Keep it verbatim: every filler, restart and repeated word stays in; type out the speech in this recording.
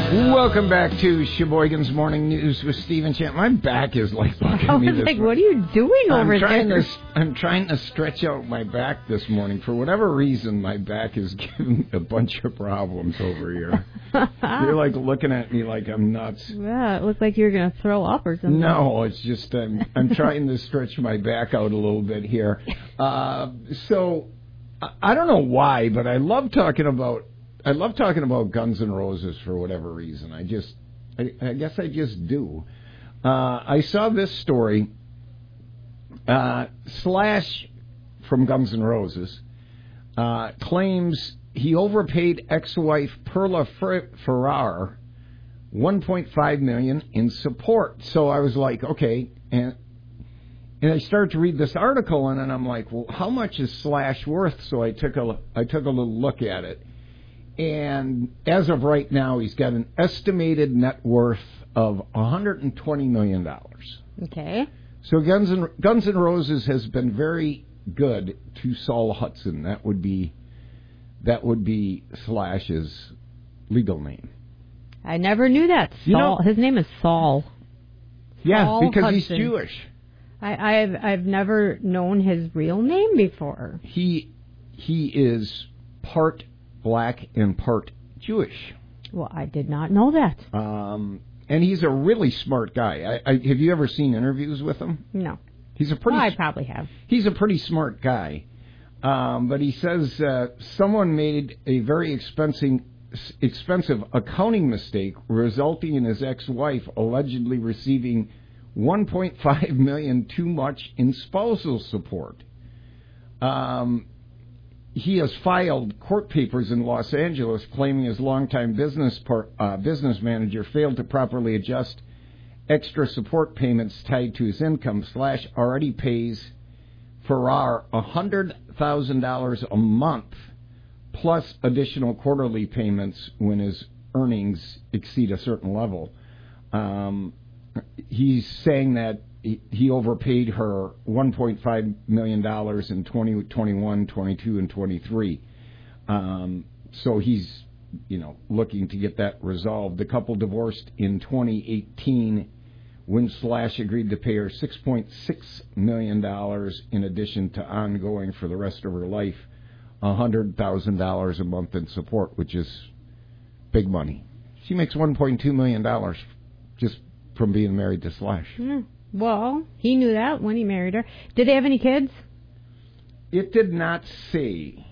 Welcome back to Sheboygan's Morning News with Stephen Champ. My back is like bugging I was me this like, morning. what are you doing I'm over trying there? To, I'm trying to stretch out my back this morning. For whatever reason, my back is giving a bunch of problems over here. You're like looking at me like I'm nuts. Yeah, it looked like you were going to throw up or something. No, it's just I'm, I'm trying to stretch my back out a little bit here. Uh, so I, I don't know why, but I love talking about I love talking about Guns N' Roses for whatever reason. I just I, I guess I just do. Uh, I saw this story. Uh, Slash from Guns N' Roses uh, claims he overpaid ex-wife Perla Fer- Ferrar one point five million dollars in support. So I was like, okay, and and I started to read this article, and then I'm like, well, how much is Slash worth? So I took a I took a little look at it. And as of right now, he's got an estimated net worth of one hundred twenty million dollars. Okay. So Guns N' Guns N' Roses has been very good to Saul Hudson. That would be that would be Slash's legal name. I never knew that. Saul. You know, his name is Saul. Yeah, Saul because Hudson. he's Jewish. I, I've I've never known his real name before. He he is part black and part Jewish. Well, I did not know that. Um, and he's a really smart guy. I, I, have you ever seen interviews with him? No. He's a pretty. Well, I probably have. He's a pretty smart guy. Um, but he says uh, someone made a very expensive expensive accounting mistake, resulting in his ex-wife allegedly receiving one point five million dollars too much in spousal support. Um. He has filed court papers in Los Angeles claiming his longtime business par, uh, business manager failed to properly adjust extra support payments tied to his income. Slash already pays Ferrar one hundred thousand dollars a month plus additional quarterly payments when his earnings exceed a certain level. Um, he's saying that he overpaid her one point five million dollars in twenty twenty-one, twenty-two, and twenty-three. Um, so he's, you know, looking to get that resolved. The couple divorced in twenty eighteen when Slash agreed to pay her six point six million dollars in addition to ongoing for the rest of her life one hundred thousand dollars a month in support, which is big money. She makes one point two million dollars just from being married to Slash. Hmm. Well, he knew that when he married her. Did they have any kids? It did not say.